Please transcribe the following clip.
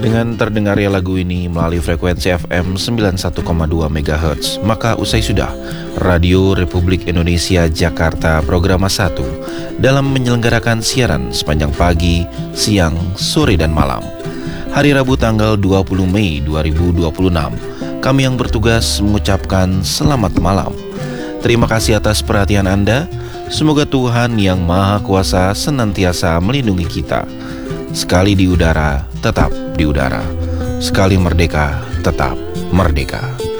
Dengan terdengarnya lagu ini melalui frekuensi FM 91,2 MHz, maka usai sudah Radio Republik Indonesia Jakarta Programa 1 dalam menyelenggarakan siaran sepanjang pagi, siang, sore, dan malam. Hari Rabu tanggal 20 Mei 2026, kami yang bertugas mengucapkan selamat malam. Terima kasih atas perhatian Anda. Semoga Tuhan yang Maha Kuasa senantiasa melindungi kita. Sekali di udara, tetap di udara. Sekali merdeka, tetap merdeka.